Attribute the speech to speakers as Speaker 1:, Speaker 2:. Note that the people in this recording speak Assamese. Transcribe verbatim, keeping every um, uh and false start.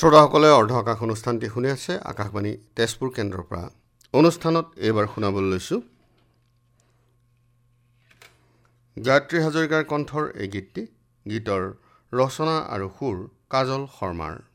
Speaker 1: শ্ৰোতাসকলে অৰ্ধ আকাশ অনুষ্ঠানটি শুনি আছে আকাশবাণী তেজপুৰ কেন্দ্ৰৰ পৰা। অনুষ্ঠানত এইবাৰ শুনাবলৈ লৈছোঁ গায়ত্ৰী হাজৰিকাৰ কণ্ঠৰ এই গীতটি। গীতৰ ৰচনা আৰু সুৰ কাজল শৰ্মাৰ।